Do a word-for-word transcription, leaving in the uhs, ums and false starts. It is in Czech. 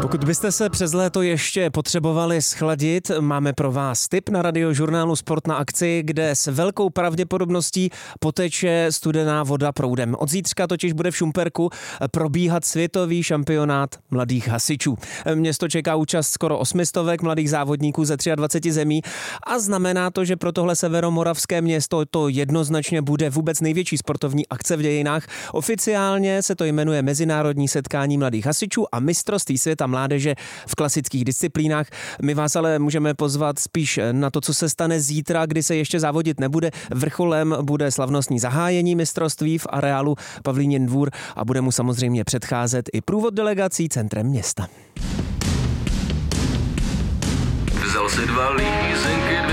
Pokud byste se přes léto ještě potřebovali schladit, máme pro vás tip na Radiožurnálu Sport na akci, kde s velkou pravděpodobností poteče studená voda proudem. Od zítřka totiž bude v Šumperku probíhat světový šampionát mladých hasičů. Město čeká účast skoro osmistovek mladých závodníků ze dvaceti třech zemí a znamená to, že pro tohle severomoravské město to jednoznačně bude vůbec největší sportovní akce v dějinách. Oficiálně se to jmenuje Mezinárodní setkání mladých hasičů a mistrovství světa mládeže v klasických disciplínách. My vás ale můžeme pozvat spíš na to, co se stane zítra, kdy se ještě závodit nebude. Vrcholem bude slavnostní zahájení mistrovství v areálu Pavlínin dvůr a bude mu samozřejmě předcházet i průvod delegací centrem města. Vzal si dva lízenky,